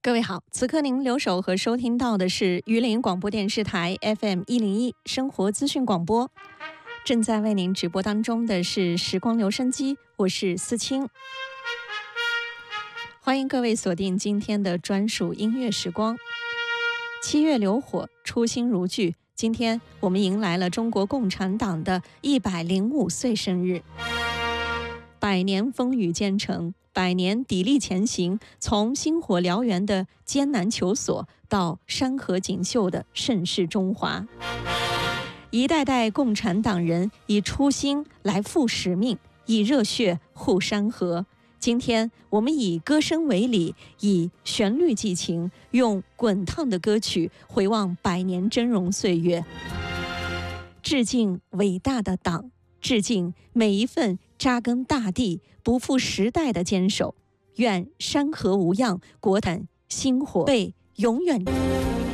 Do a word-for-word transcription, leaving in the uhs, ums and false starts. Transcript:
各位好，此刻您留守和收听到的是榆林广播电视台 F M 一零一生活资讯广播，正在为您直播当中的是时光留声机，我是思清，欢迎各位锁定今天的专属音乐时光。七月流火，初心如炬，今天我们迎来了中国共产党的一百零五岁生日，百年风雨兼程，百年砥砺前行，从星火燎原的艰难求索到山河锦绣的盛世中华，一代代共产党人以初心来赴使命，以热血护山河。今天我们以歌声为礼，以旋律寄情，用滚烫的歌曲回望百年峥嵘岁月，致敬伟大的党，致敬每一份扎根大地、不负时代的坚守。愿山河无恙，国产星火被永远。